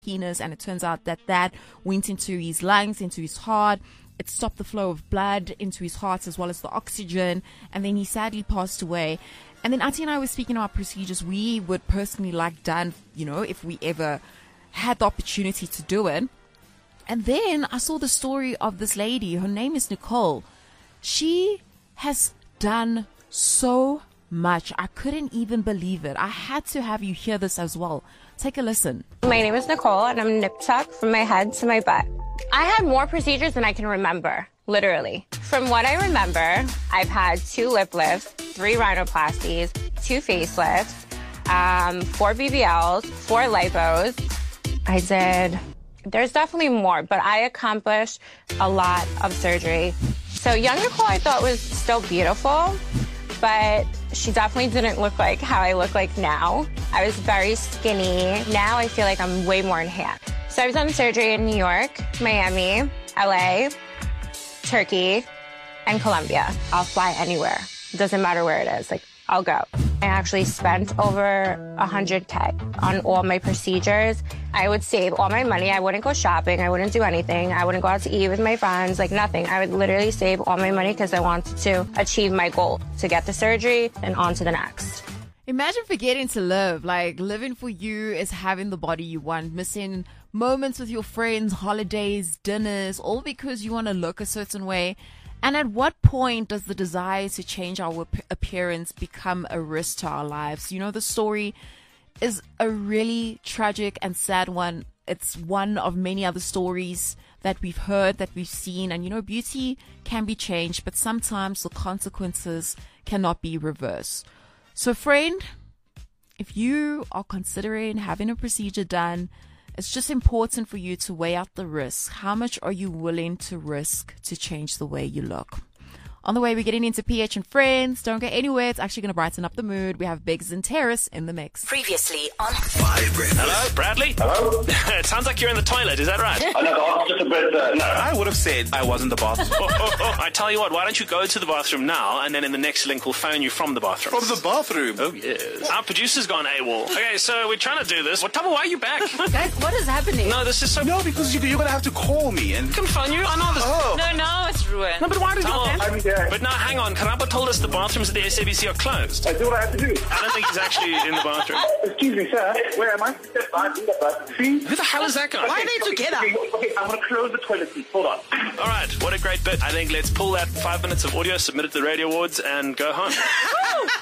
penis, and it turns out that went into his lungs, into his heart. It stopped the flow of blood into his heart as well as the oxygen, and then he sadly passed away. And then Ati and I were speaking about procedures we would personally like done, if we ever had the opportunity to do it. And then I saw the story of this lady. Her name is Nicole. She has done so much. I couldn't even believe it. I had to have you hear this as well. Take a listen. My name is Nicole, and I'm nip tuck from my head to my butt. I had more procedures than I can remember, literally. From what I remember, I've had 2 lip lifts, 3 rhinoplasties, 2 facelifts, 4 BBLs, 4 lipos. There's definitely more, but I accomplished a lot of surgery. So young Nicole I thought was still beautiful, but she definitely didn't look like how I look like now. I was very skinny. Now I feel like I'm way more enhanced. So I've done surgery in New York, Miami, LA, Turkey, and Colombia. I'll fly anywhere. It doesn't matter where it is. I'll go. I actually spent over $100K on all my procedures. I would save all my money. I wouldn't go shopping. I wouldn't do anything. I wouldn't go out to eat with my friends, nothing. I would literally save all my money because I wanted to achieve my goal, to get the surgery and on to the next. Imagine forgetting to live. Living for you is having the body you want, missing moments with your friends, holidays, dinners, all because you want to look a certain way. And at what point does the desire to change our appearance become a risk to our lives? The story is a really tragic and sad one. It's one of many other stories that we've heard, that we've seen. And, beauty can be changed, but sometimes the consequences cannot be reversed. So, friend, if you are considering having a procedure done, it's just important for you to weigh out the risk. How much are you willing to risk to change the way you look? On the way, we're getting into PH and Friends. Don't go anywhere. It's actually going to brighten up the mood. We have Biggs and Terrace in the mix. Previously on Vibrant. Hello, Bradley? Hello? It sounds like you're in the toilet. Is that right? I know, just a bit, no. I would have said I was in the bathroom. I tell you what, why don't you go to the bathroom now, and then in the next link we'll phone you from the bathroom. From the bathroom? Oh, yes. Our producer's gone AWOL. Okay, so we're trying to do this. What time? Why are you back? Guys, what is happening? No, this is so... No, because you're going to have to call me and... I can phone you. I know this... Oh. No, it's ruined. No, but why did you... I'm here. But now, hang on. Karapa told us the bathrooms at the SABC are closed. I do what I have to do. I don't think he's actually in the bathroom. Excuse me, sir. Where am I? See? Who the hell is that guy? Why are they together? Okay, I'm going to close the toilet seat. Hold on. All right, what a great bit. I think let's pull that 5 minutes of audio, submit it to the Radio Awards, and go home.